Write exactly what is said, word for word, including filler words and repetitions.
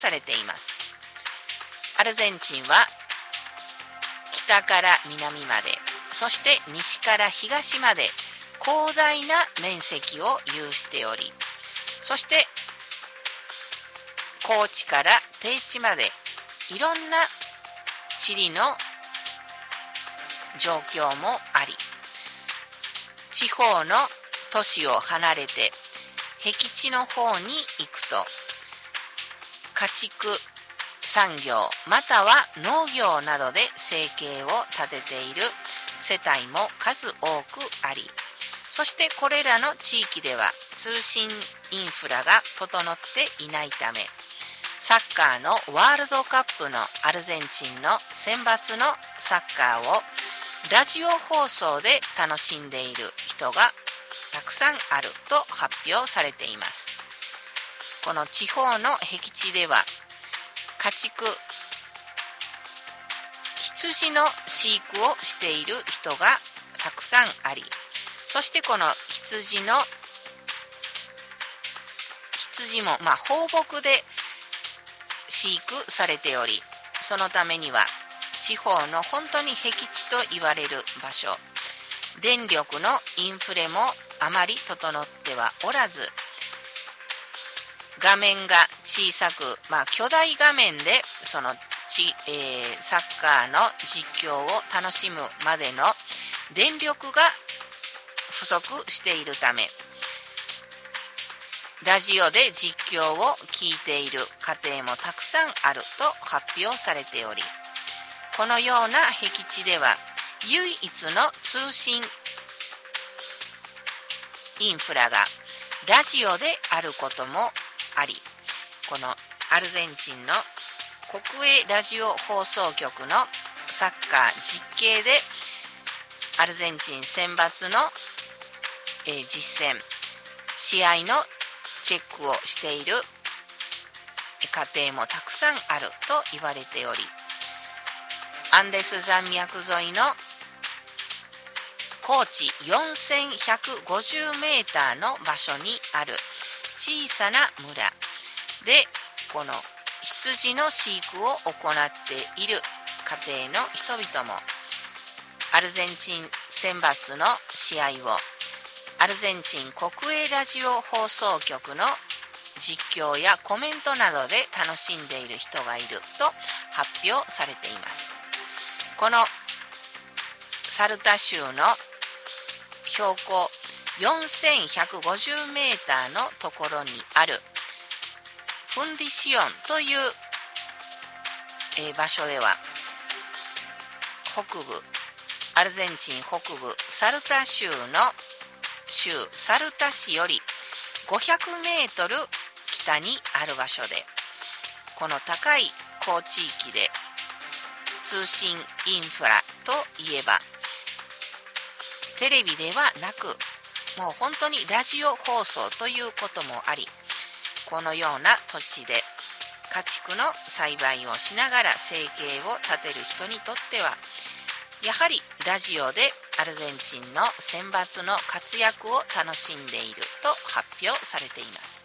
されています。アルゼンチンは北から南まで、そして西から東まで広大な面積を有しており、そして高地から低地までいろんな地理の状況もあり、地方の都市を離れて僻地の方に行くと家畜産業または農業などで生計を立てている世帯も数多くあり、そしてこれらの地域では通信インフラが整っていないため、サッカーのワールドカップのアルゼンチンの選抜のサッカーをラジオ放送で楽しんでいる人がたくさんあると発表されています。この地方の僻地では家畜、羊の飼育をしている人がたくさんあり、そしてこの羊の羊もまあ放牧で飼育されており、そのためには地方の本当に僻地と言われる場所、電力のインフレもあまり整ってはおらず、画面が小さく、まあ、巨大画面でそのち、えー、サッカーの実況を楽しむまでの電力が不足しているため、ラジオで実況を聞いている家庭もたくさんあると発表されており、このような僻地では唯一の通信インフラがラジオであることもあり、このアルゼンチンの国営ラジオ放送局のサッカー実況でアルゼンチン選抜の、えー、実践試合のチェックをしている家庭もたくさんあると言われており、アンデス山脈沿いの高地よんせんひゃくごじゅうメーターの場所にある小さな村で、この羊の飼育を行っている家庭の人々もアルゼンチン選抜の試合をアルゼンチン国営ラジオ放送局の実況やコメントなどで楽しんでいる人がいると発表されています。このサルタ州の標高よんせんひゃくごじゅうメーターのところにあるフンディシオンという、えー、場所では北部アルゼンチン北部サルタ州の州サルタ市よりごひゃくメートル北にある場所で、この高い高地域で通信インフラといえばテレビではなく、もう本当にラジオ放送ということもあり、このような土地で家畜の栽培をしながら生計を立てる人にとっては、やはりラジオでアルゼンチンの選抜の活躍を楽しんでいると発表されています。